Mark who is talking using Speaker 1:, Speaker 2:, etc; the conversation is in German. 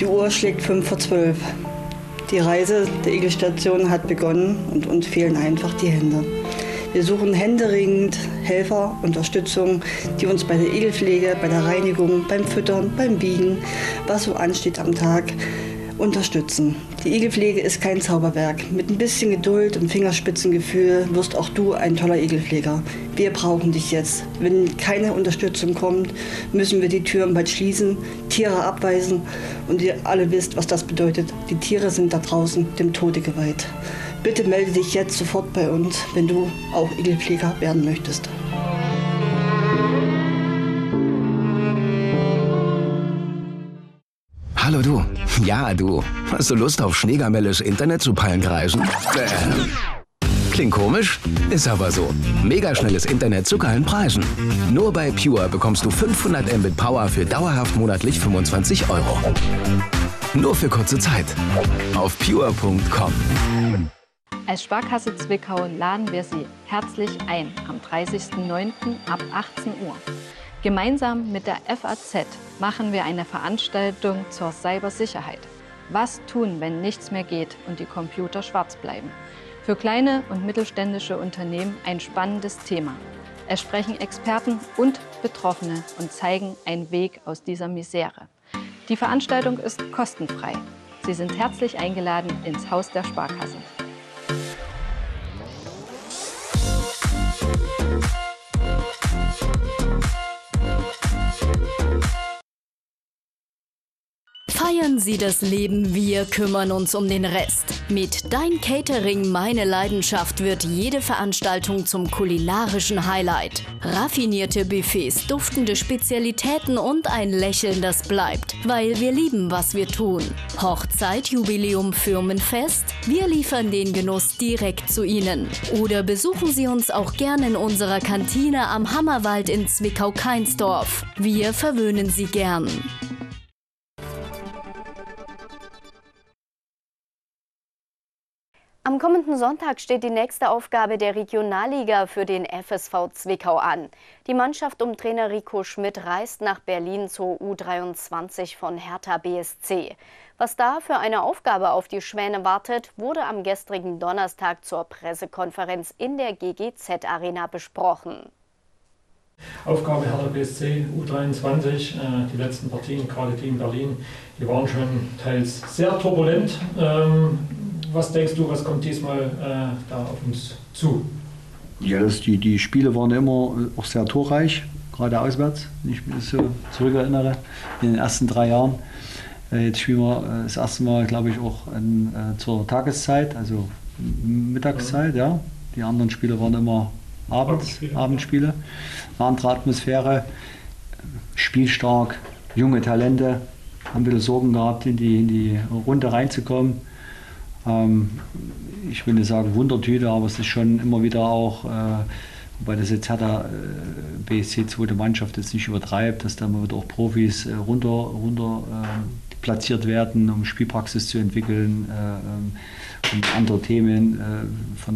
Speaker 1: Die Uhr schlägt 11:55. Die Reise der Igelstation hat begonnen und uns fehlen einfach die Hände. Wir suchen händeringend Helfer, Unterstützung, die uns bei der Igelpflege, bei der Reinigung, beim Füttern, beim Biegen, was so ansteht am Tag, unterstützen. Die Igelpflege ist kein Zauberwerk. Mit ein bisschen Geduld und Fingerspitzengefühl wirst auch du ein toller Igelpfleger. Wir brauchen dich jetzt. Wenn keine Unterstützung kommt, müssen wir die Türen bald schließen, Tiere abweisen und ihr alle wisst, was das bedeutet. Die Tiere sind da draußen dem Tode geweiht. Bitte melde dich jetzt sofort bei uns, wenn du auch Igelpfleger werden möchtest.
Speaker 2: Hallo du. Ja, du. Hast du Lust auf Schneegamelles Internet zu Pallenkreisen? Klingt komisch? Ist aber so. Mega schnelles Internet zu geilen Preisen. Nur bei Pure bekommst du 500 Mbit Power für dauerhaft monatlich 25 €. Nur für kurze Zeit. Auf pure.com.
Speaker 3: Als Sparkasse Zwickau laden wir Sie herzlich ein am 30.09. ab 18 Uhr. Gemeinsam mit der FAZ machen wir eine Veranstaltung zur Cybersicherheit. Was tun, wenn nichts mehr geht und die Computer schwarz bleiben? Für kleine und mittelständische Unternehmen ein spannendes Thema. Es sprechen Experten und Betroffene und zeigen einen Weg aus dieser Misere. Die Veranstaltung ist kostenfrei. Sie sind herzlich eingeladen ins Haus der Sparkasse.
Speaker 4: Feiern Sie das Leben, wir kümmern uns um den Rest. Mit Dein Catering, meine Leidenschaft wird jede Veranstaltung zum kulinarischen Highlight. Raffinierte Buffets, duftende Spezialitäten und ein Lächeln, das bleibt, weil wir lieben, was wir tun. Hochzeit, Jubiläum, Firmenfest? Wir liefern den Genuss direkt zu Ihnen. Oder besuchen Sie uns auch gerne in unserer Kantine am Hammerwald in Zwickau-Kainsdorf. Wir verwöhnen Sie gern.
Speaker 5: Am kommenden Sonntag steht die nächste Aufgabe der Regionalliga für den FSV Zwickau an. Die Mannschaft um Trainer Rico Schmidt reist nach Berlin zur U23 von Hertha BSC. Was da für eine Aufgabe auf die Schwäne wartet, wurde am gestrigen Donnerstag zur Pressekonferenz in der GGZ-Arena besprochen.
Speaker 6: Aufgabe Hertha BSC, U23, die letzten Partien, gerade die in Berlin, die waren schon teils sehr turbulent. Was denkst du, was kommt diesmal da auf uns zu?
Speaker 7: Ja, die Spiele waren immer auch sehr torreich, gerade auswärts, wenn ich mich so zurückerinnere, in den ersten 3 Jahren. Jetzt spielen wir das erste Mal, glaube ich, auch zur Tageszeit, also Mittagszeit. Ja. Die anderen Spiele waren immer Abendspiele. Eine andere Atmosphäre, spielstark, junge Talente, haben wieder Sorgen gehabt, in die Runde reinzukommen. Ich will nicht sagen Wundertüte, aber es ist schon immer wieder auch, wobei das jetzt Hertha BSC zweite Mannschaft jetzt nicht übertreibt, dass da mal wieder auch Profis runter platziert werden, um Spielpraxis zu entwickeln und andere Themen von